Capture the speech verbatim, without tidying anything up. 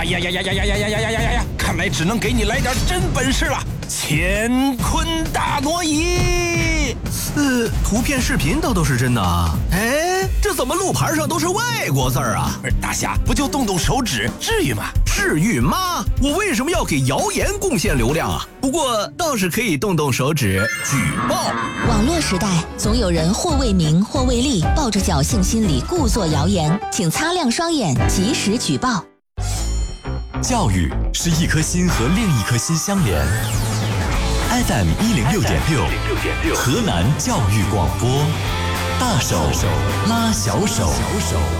呀呀呀呀呀呀呀呀呀呀呀！看来只能给你来点真本事了。乾坤大挪移， 呃，图片、视频都都是真的啊！哎，这怎么路牌上都是外国字儿啊？ 不是大侠，不就动动手指，至于吗？ 至于吗？我为什么要给谣言贡献流量啊？不过倒是可以动动手指举报。 网络时代，总有人或为名或为利，抱着侥幸心理故作谣言，请擦亮双眼，及时举报。 教育是一颗心和另一颗心相连。F M 一零六点六，河南教育广播，大手拉小手。